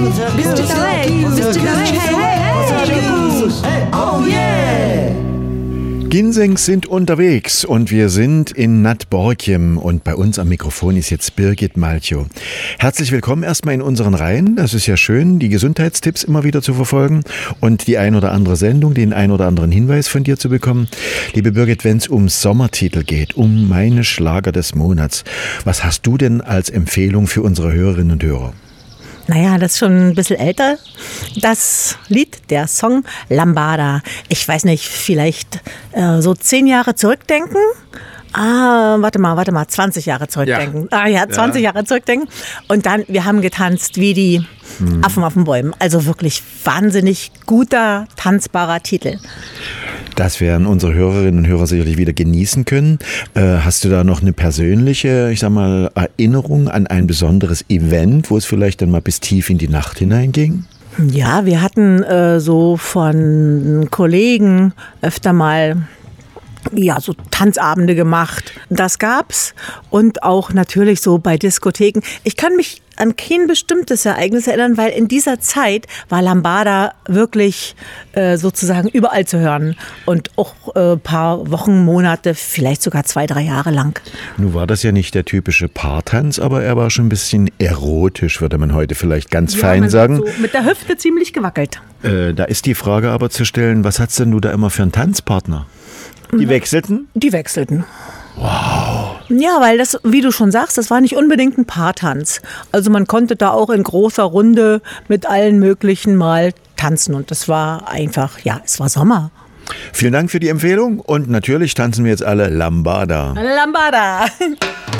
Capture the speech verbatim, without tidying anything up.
Mister Delay, Mister Delay, hey, hey, hey, oh yeah! Ginsengs sind unterwegs und wir sind in Nad Borkum und bei uns am Mikrofon ist jetzt Birgit Malchow. Herzlich willkommen erstmal in unseren Reihen. Das ist ja schön, die Gesundheitstipps immer wieder zu verfolgen und die ein oder andere Sendung, den ein oder anderen Hinweis von dir zu bekommen. Liebe Birgit, wenn es um Sommertitel geht, um meine Schlager des Monats, was hast du denn als Empfehlung für unsere Hörerinnen und Hörer? Naja, das ist schon ein bisschen älter. Das Lied, der Song Lambada. Ich weiß nicht, vielleicht äh, so zehn Jahre zurückdenken. Ah, warte mal, warte mal, zwanzig Jahre zurückdenken. Ja. Ah ja, zwanzig ja. Jahre zurückdenken. Und dann, wir haben getanzt wie die hm. Affen auf den Bäumen. Also wirklich wahnsinnig guter, tanzbarer Titel. Das werden unsere Hörerinnen und Hörer sicherlich wieder genießen können. Äh, hast du da noch eine persönliche, ich sag mal, Erinnerung an ein besonderes Event, wo es vielleicht dann mal bis tief in die Nacht hineinging? Ja, wir hatten äh, so von Kollegen öfter mal ja, so Tanzabende gemacht. Das gab's. Und auch natürlich so bei Diskotheken. Ich kann mich an kein bestimmtes Ereignis erinnern, weil in dieser Zeit war Lambada wirklich äh, sozusagen überall zu hören. Und auch ein äh, paar Wochen, Monate, vielleicht sogar zwei, drei Jahre lang. Nun war das ja nicht der typische Paartanz, aber er war schon ein bisschen erotisch, würde man heute vielleicht ganz ja, fein sagen. So mit der Hüfte ziemlich gewackelt. Äh, da ist die Frage aber zu stellen, was hast denn du da immer für einen Tanzpartner? Die wechselten? Die wechselten. Wow. Ja, weil das, wie du schon sagst, das war nicht unbedingt ein Paartanz. Also man konnte da auch in großer Runde mit allen möglichen mal tanzen. Und das war einfach, ja, es war Sommer. Vielen Dank für die Empfehlung und natürlich tanzen wir jetzt alle Lambada. Lambada.